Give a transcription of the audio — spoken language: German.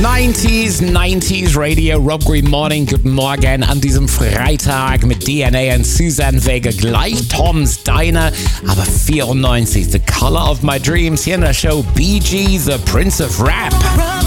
90s Radio, Rob Green Morning, guten Morgen an diesem Freitag mit DNA und Suzanne Vega. Gleich Tom's Diner, aber 94, The Color of My Dreams hier in der Show Bee Gees, The Prince of Rap.